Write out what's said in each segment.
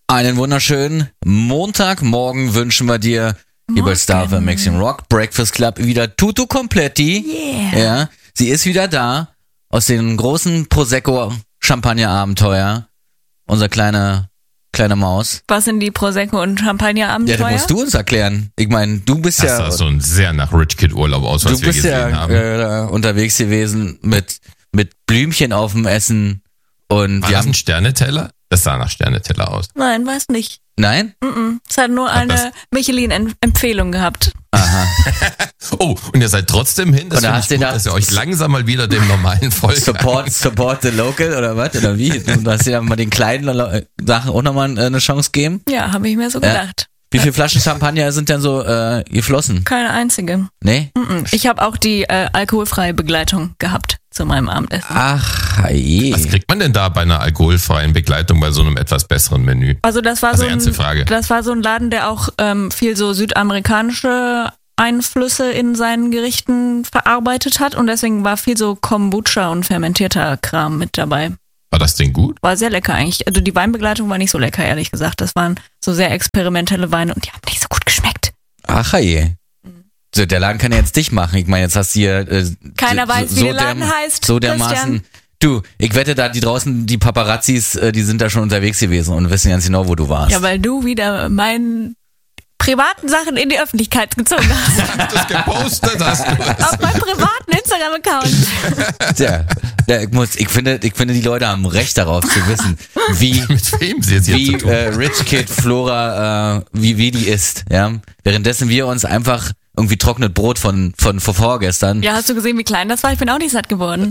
Einen wunderschönen Montagmorgen wünschen wir dir hier bei Star FM Maximum Rock Breakfast Club wieder Tutu Kompletti. Yeah. Ja, sie ist wieder da aus den großen Prosecco Champagner Abenteuer. Unser kleine Maus. Was sind die Prosecco und Champagner Abenteuer? Ja, das musst du uns erklären. Ich meine, du bist das sah so ein sehr nach Rich Kid Urlaub aus, was wir gesehen haben. Du bist ja unterwegs gewesen mit Blümchen auf dem Essen und war das ein Sterneteller? Das sah nach Sterneteller aus. Nein, weiß nicht. Nein? Es hat nur eine Michelin-Empfehlung gehabt. Aha. Oh, und ihr seid trotzdem hin? Das finde ich gut, dass ihr euch langsam mal wieder dem normalen Volk Support the local oder was? Oder wie? Du hast dir mal den kleinen Sachen auch nochmal eine Chance geben? Ja, habe ich mir so gedacht. Wie viele Flaschen Champagner sind denn so geflossen? Keine einzige. Nee? Ich habe auch die alkoholfreie Begleitung gehabt zu meinem Abendessen. Ach, je. Was kriegt man denn da bei einer alkoholfreien Begleitung bei so einem etwas besseren Menü? Also das war das war so ein Laden, der auch viel so südamerikanische Einflüsse in seinen Gerichten verarbeitet hat und deswegen war viel so Kombucha und fermentierter Kram mit dabei. War das Ding gut? War sehr lecker eigentlich. Also die Weinbegleitung war nicht so lecker, ehrlich gesagt. Das waren so sehr experimentelle Weine und die haben nicht so gut geschmeckt. Ach, je. So, der Laden kann ja jetzt dich machen. Ich meine, jetzt hast du hier... Keiner weiß, wie der Laden heißt. So dermaßen... Du, ich wette da, die draußen, die Paparazzis, die sind da schon unterwegs gewesen und wissen ganz genau, wo du warst. Ja, weil du wieder meinen privaten Sachen in die Öffentlichkeit gezogen hast. Das gepostet hast du das. Auf meinem privaten Instagram-Account. Tja, ich finde, die Leute haben Recht darauf zu wissen, wie mit wem sie jetzt wie zu tun. Rich Kid Flora, wie die ist, ja. Währenddessen wir uns einfach irgendwie trockenes Brot von vorgestern. Ja, hast du gesehen, wie klein das war? Ich bin auch nicht satt geworden.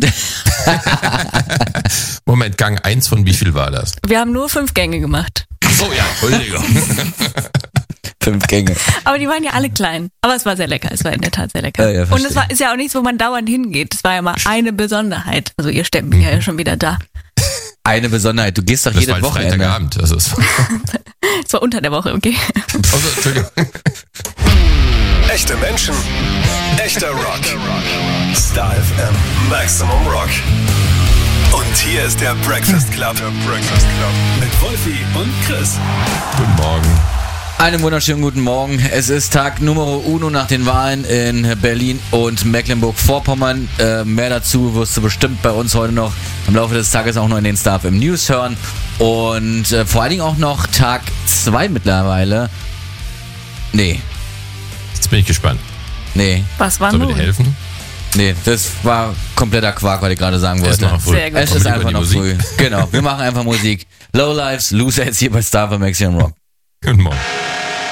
Moment, Gang 1 von wie viel war das? Wir haben nur 5 Gänge gemacht. Oh ja, Entschuldigung. 5 Gänge. Aber die waren ja alle klein. Aber es war sehr lecker. Es war in der Tat sehr lecker. Ja, und es ist ja auch nichts, wo man dauernd hingeht. Es war ja mal eine Besonderheit. Also ihr stellt mich ja schon wieder da. Eine Besonderheit. Du gehst doch das jede war Woche. Freitagabend. Das ist es war unter der Woche, okay. Also, Entschuldigung. Echte Menschen, echter Rock. Star FM Maximum Rock. Und hier ist der Breakfast Club. Mit Wolfi und Chris. Guten Morgen. Einen wunderschönen guten Morgen. Es ist Tag Numero Uno nach den Wahlen in Berlin und Mecklenburg-Vorpommern. Mehr dazu wirst du bestimmt bei uns heute noch im Laufe des Tages auch noch in den Star FM News hören. Und vor allen Dingen auch noch Tag 2 mittlerweile. Nee. Jetzt bin ich gespannt. Nee. Was war Sollen wir nun? dir helfen? Nee, das war kompletter Quark, was ich gerade sagen wollte. Es ist noch früh. Sehr gut. Es ist einfach noch früh. Genau, wir machen einfach Musik. Low Lives, Loser jetzt hier bei Star FM Maximum Rock. Guten Morgen.